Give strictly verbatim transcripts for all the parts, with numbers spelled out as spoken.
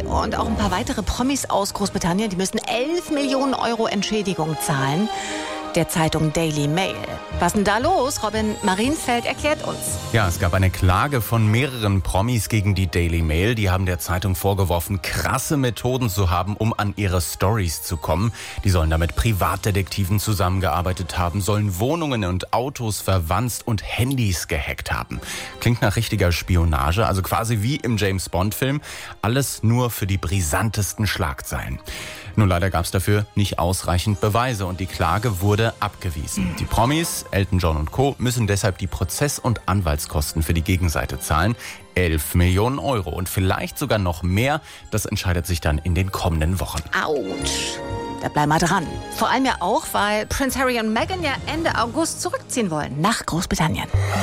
Und auch ein paar weitere Promis aus Großbritannien, die müssen elf Millionen Euro Entschädigung zahlen. Der Zeitung Daily Mail. Was denn da los? Robin Marienfeld erklärt uns. Ja, es gab eine Klage von mehreren Promis gegen die Daily Mail. Die haben der Zeitung vorgeworfen, krasse Methoden zu haben, um an ihre Stories zu kommen. Die sollen da mit Privatdetektiven zusammengearbeitet haben, sollen Wohnungen und Autos verwanzt und Handys gehackt haben. Klingt nach richtiger Spionage, also quasi wie im James-Bond-Film. Alles nur für die brisantesten Schlagzeilen. Nur leider gab es dafür nicht ausreichend Beweise und die Klage wurde abgewiesen. Die Promis, Elton John und Co. müssen deshalb die Prozess- und Anwaltskosten für die Gegenseite zahlen. elf Millionen Euro und vielleicht sogar noch mehr. Das entscheidet sich dann in den kommenden Wochen. Autsch. Da bleiben wir dran. Vor allem ja auch, weil Prince Harry und Meghan ja Ende August zurückziehen wollen nach Großbritannien.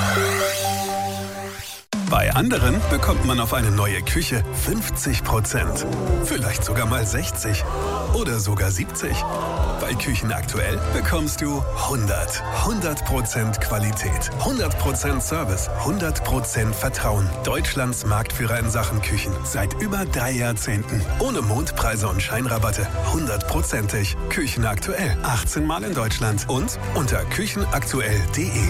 Bei anderen bekommt man auf eine neue Küche fünfzig Prozent. Vielleicht sogar mal sechzig oder sogar siebzig. Bei Küchen aktuell bekommst du hundert. hundert Prozent Qualität, hundert Prozent Service, hundert Prozent Vertrauen. Deutschlands Marktführer in Sachen Küchen. Seit über drei Jahrzehnten. Ohne Mondpreise und Scheinrabatte. hundertprozentig. Küchen aktuell. achtzehn Mal in Deutschland. Und unter küchenaktuell punkt de.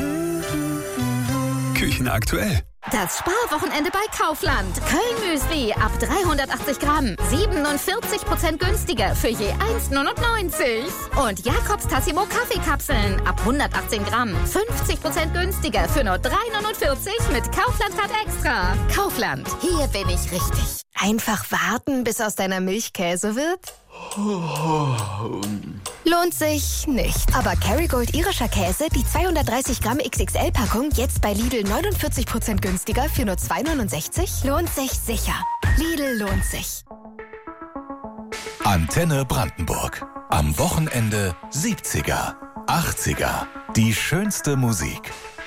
Küchen aktuell. Das Sparwochenende bei Kaufland. Köln-Müsli ab dreihundertachtzig Gramm. siebenundvierzig Prozent günstiger für je eins neunundneunzig. Und Jakobs Tassimo Kaffeekapseln ab hundertachtzehn Gramm. fünfzig Prozent günstiger für nur drei neunundvierzig mit Kaufland-Card Extra. Kaufland, hier bin ich richtig. Einfach warten, bis aus deiner Milch Käse wird? Lohnt sich nicht. Aber Kerrygold irischer Käse, die zweihundertdreißig Gramm X X L-Packung, jetzt bei Lidl neunundvierzig Prozent günstiger für nur zwei neunundsechzig, lohnt sich sicher. Lidl lohnt sich. Antenne Brandenburg. Am Wochenende siebziger, achtziger. Die schönste Musik.